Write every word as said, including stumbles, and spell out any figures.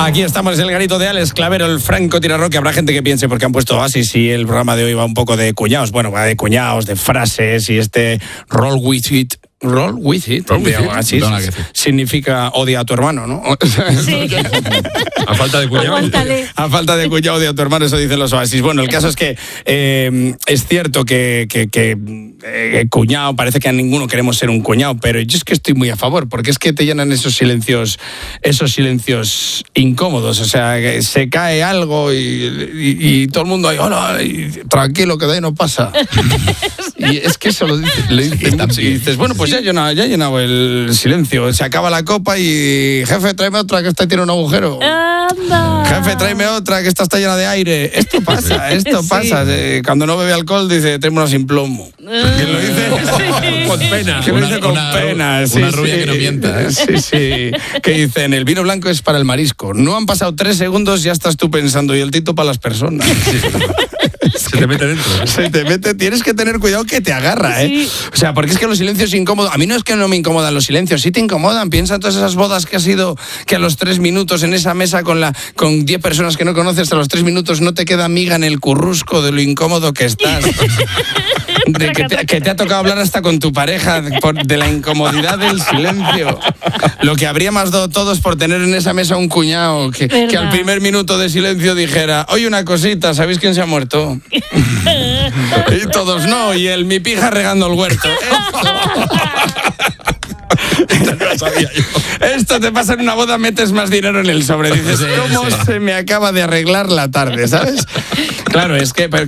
Aquí estamos, el garito de Alex Clavero, el Franco Tirarroque. Habrá gente que piense porque han puesto Oasis y el programa de hoy va un poco de cuñados. Bueno, va de cuñados, de frases y este roll with it. Roll with it, roll with it. Así Perdona, es, que sí. Significa odia a tu hermano, ¿no? Sí. A falta de cuñado. Aguántale. A falta de cuñado odia a tu hermano, eso dicen los Oasis. Bueno, el caso es que eh, es cierto que, que, que eh, cuñado, parece que a ninguno queremos ser un cuñado, pero yo es que estoy muy a favor, porque es que te llenan esos silencios, esos silencios incómodos. O sea, que se cae algo y, y, y todo el mundo ahí, hola, y tranquilo, que de ahí no pasa. Y es que eso lo dice, le dice mucho, y dices, bueno, pues ya he llenado, ya he llenado el silencio. Se acaba la copa y, jefe, tráeme otra que esta tiene un agujero. ¡Anda! Jefe, tráeme otra que esta está llena de aire. Esto pasa, esto Sí. pasa. Eh, Cuando no bebe alcohol dice, tráeme una sin plomo. ¿Quién lo dice? Sí. Con pena. Que lo Una- dice con una- pena. Sí, una rubia sí. que no mienta, ¿eh? Sí, sí. Que dicen, el vino blanco es para el marisco. No han pasado tres segundos, ya estás tú pensando, y el tito para las personas. Se te mete dentro. Se te mete, tienes que tener cuidado que te agarra, ¿eh? Sí. O sea, porque es que los silencios incómodos, a mí no es que no me incomodan los silencios, sí te incomodan. Piensa en todas esas bodas que has ido, que a los tres minutos en esa mesa con la con diez personas que no conoces, a los tres minutos no te queda miga en el currusco de lo incómodo que estás. De que, te, que te ha tocado hablar hasta con tu pareja de, por, de la incomodidad del silencio. Lo que habríamos dado todos por tener en esa mesa un cuñado que, que al primer minuto de silencio dijera, oye, una cosita, ¿sabéis quién se ha muerto? Y todos no, y el mi pija regando el huerto. Esto, esto te pasa en una boda, metes más dinero en el sobre. Dices, Sí, ¿cómo sí. se me acaba de arreglar la tarde, ¿sabes? Claro, es que...